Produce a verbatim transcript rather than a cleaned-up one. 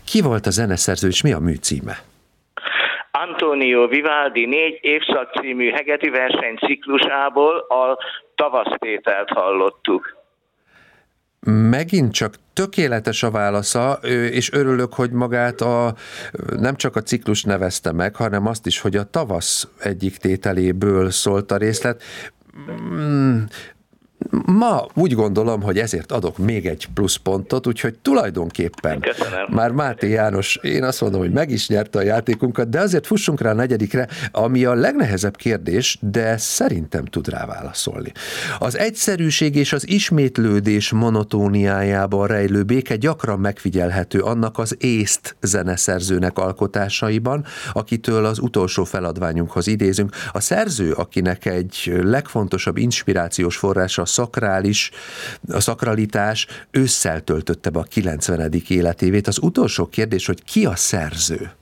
Ki volt a zeneszerző, és mi a mű címe? Antonio Vivaldi négy évszak című hegeti verseny ciklusából a tavasztételt hallottuk. Megint csak tökéletes a válasza, és örülök, hogy magát a, nem csak a ciklus nevezte meg, hanem azt is, hogy a tavasz egyik tételéből szólt a részlet. Ma úgy gondolom, hogy ezért adok még egy pluszpontot, úgyhogy tulajdonképpen Köszönöm. Már Máté János, én azt mondom, hogy meg is nyerte a játékunkat, de azért fussunk rá a negyedikre, ami a legnehezebb kérdés, de szerintem tud rá válaszolni. Az egyszerűség és az ismétlődés monotóniájában rejlő béke gyakran megfigyelhető annak az észt zeneszerzőnek alkotásaiban, akitől az utolsó feladványunkhoz idézünk. A szerző, akinek egy legfontosabb inspirációs forrása a szakrális, a szakralitás, ősszel töltötte be a kilencvenedik életévét. Az utolsó kérdés, hogy ki a szerző?